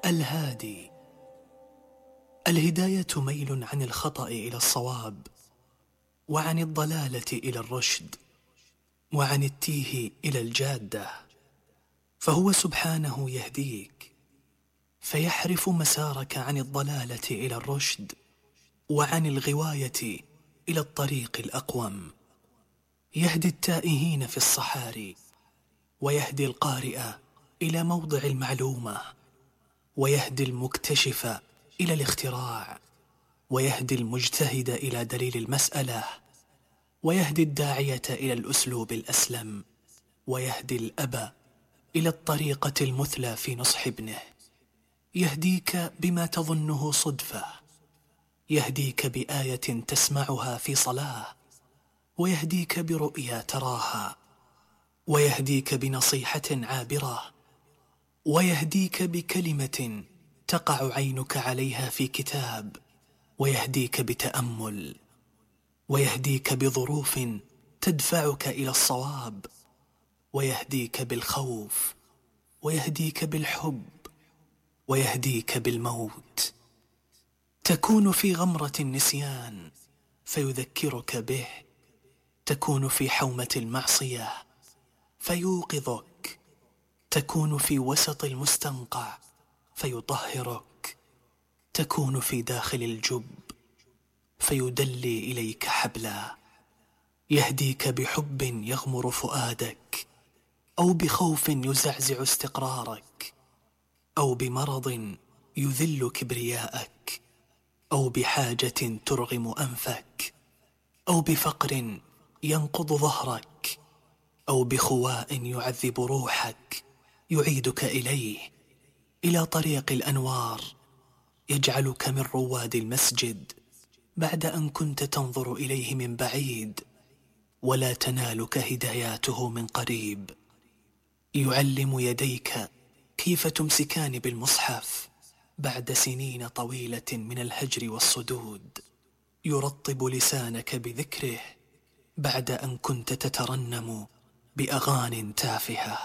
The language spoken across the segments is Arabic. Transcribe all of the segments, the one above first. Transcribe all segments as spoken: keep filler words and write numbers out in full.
الهادي. الهداية ميل عن الخطأ إلى الصواب، وعن الضلالة إلى الرشد، وعن التيه إلى الجادة. فهو سبحانه يهديك فيحرف مسارك عن الضلالة إلى الرشد، وعن الغواية إلى الطريق الأقوم. يهدي التائهين في الصحاري، ويهدي القارئ إلى موضع المعلومة، ويهدي المكتشف إلى الاختراع، ويهدي المجتهد إلى دليل المسألة، ويهدي الداعية إلى الأسلوب الأسلم، ويهدي الأب إلى الطريقة المثلى في نصح ابنه. يهديك بما تظنه صدفة، يهديك بآية تسمعها في صلاة، ويهديك برؤيا تراها، ويهديك بنصيحة عابرة، ويهديك بكلمة تقع عينك عليها في كتاب، ويهديك بتأمل، ويهديك بظروف تدفعك إلى الصواب، ويهديك بالخوف، ويهديك بالحب، ويهديك بالموت. تكون في غمرة النسيان فيذكرك به، تكون في حومة المعصية فيوقظك، تكون في وسط المستنقع فيطهرك، تكون في داخل الجب فيدلي إليك حبلا. يهديك بحب يغمر فؤادك، أو بخوف يزعزع استقرارك، أو بمرض يذل كبرياءك، أو بحاجة ترغم أنفك، أو بفقر ينقض ظهرك، أو بخواء يعذب روحك يعيدك إليه، إلى طريق الأنوار، يجعلك من رواد المسجد بعد أن كنت تنظر إليه من بعيد ولا تنالك هداياته من قريب. يعلم يديك كيف تمسكان بالمصحف بعد سنين طويلة من الهجر والصدود. يرطب لسانك بذكره بعد أن كنت تترنم بأغان تافهة.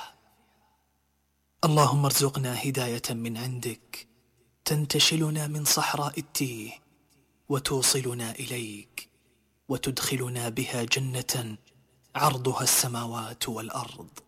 اللهم ارزقنا هداية من عندك تنتشلنا من صحراء التيه وتوصلنا إليك، وتدخلنا بها جنة عرضها السماوات والأرض.